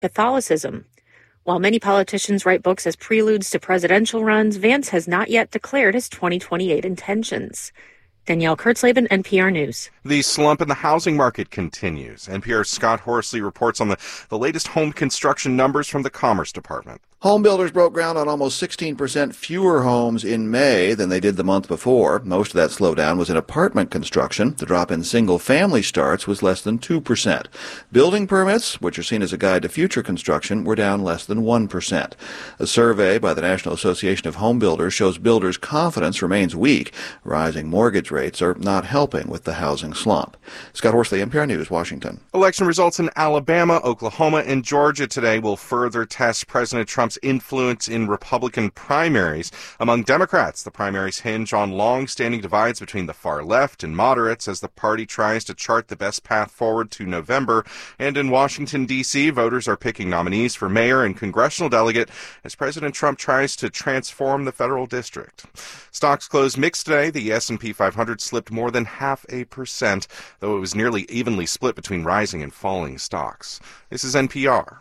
Catholicism. While many politicians write books as preludes to presidential runs, Vance has not yet declared his 2028 intentions. Danielle Kurtzleben, NPR News. The slump in the housing market continues. NPR's Scott Horsley reports on the latest home construction numbers from the Commerce Department. Home builders broke ground on almost 16% fewer homes in May than they did the month before. Most of that slowdown was in apartment construction. The drop in single-family starts was less than 2%. Building permits, which are seen as a guide to future construction, were down less than 1%. A survey by the National Association of Home Builders shows builders' confidence remains weak. Rising mortgage rates are not helping with the housing slump. Scott Horsley, NPR News, Washington. Election results in Alabama, Oklahoma, and Georgia today will further test President Trump's influence in Republican primaries. Among Democrats, the primaries hinge on long-standing divides between the far left and moderates as the party tries to chart the best path forward to November. And in Washington, D.C., voters are picking nominees for mayor and congressional delegate as President Trump tries to transform the federal district. Stocks closed mixed today. The S&P 500 slipped more than 0.5%, though it was nearly evenly split between rising and falling stocks. This is NPR.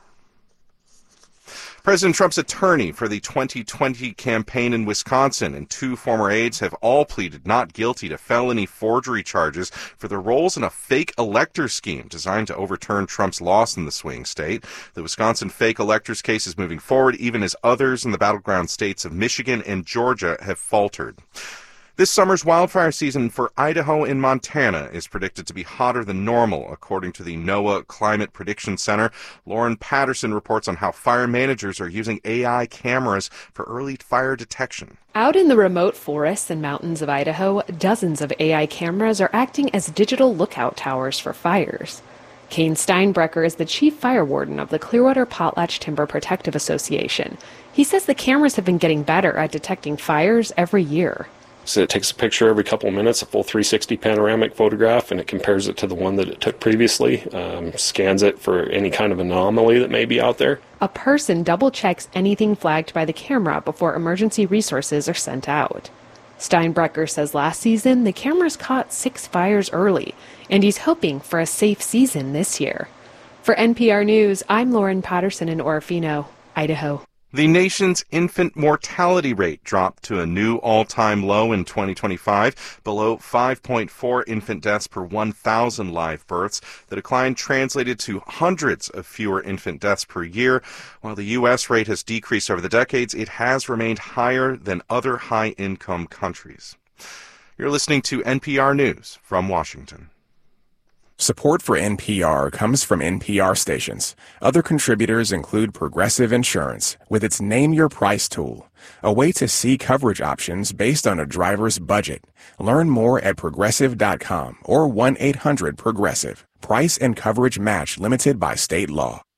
President Trump's attorney for the 2020 campaign in Wisconsin and two former aides have all pleaded not guilty to felony forgery charges for their roles in a fake elector scheme designed to overturn Trump's loss in the swing state. The Wisconsin fake electors case is moving forward even as others in the battleground states of Michigan and Georgia have faltered. This summer's wildfire season for Idaho and Montana is predicted to be hotter than normal, according to the NOAA Climate Prediction Center. Lauren Patterson reports on how fire managers are using AI cameras for early fire detection. Out in the remote forests and mountains of Idaho, dozens of AI cameras are acting as digital lookout towers for fires. Kane Steinbrecher is the chief fire warden of the Clearwater Potlatch Timber Protective Association. He says the cameras have been getting better at detecting fires every year. So it takes a picture every couple of minutes, a full 360 panoramic photograph, and it compares it to the one that it took previously, scans it for any kind of anomaly that may be out there. A person double-checks anything flagged by the camera before emergency resources are sent out. Steinbrecher says last season the cameras caught 6 fires early, and he's hoping for a safe season this year. For NPR News, I'm Lauren Patterson in Orofino, Idaho. The nation's infant mortality rate dropped to a new all-time low in 2025, below 5.4 infant deaths per 1,000 live births. The decline translated to hundreds of fewer infant deaths per year. While the U.S. rate has decreased over the decades, it has remained higher than other high-income countries. You're listening to NPR News from Washington. Support for NPR comes from NPR stations. Other contributors include Progressive Insurance with its Name Your Price tool, a way to see coverage options based on a driver's budget. Learn more at Progressive.com or 1-800-PROGRESSIVE. Price and coverage match limited by state law.